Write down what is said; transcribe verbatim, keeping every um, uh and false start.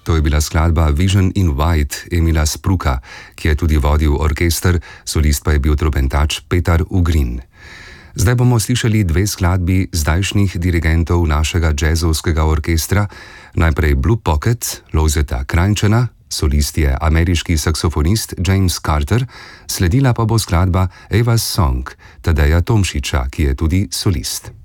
To je bila skladba Vision in White Emila Spruka, ki je tudi vodil orkester, solist pa je bil trobentač Petar Ugrin. Zdaj bomo slišali dve skladbi zdajšnjih dirigentov našega džezovskega orkestra, najprej Blue Pocket Lojzeta Krajnčana, solist je ameriški saksofonist James Carter, sledila pa bo skladba Eva's Song Tadeja Tomšiča, ki je tudi solist.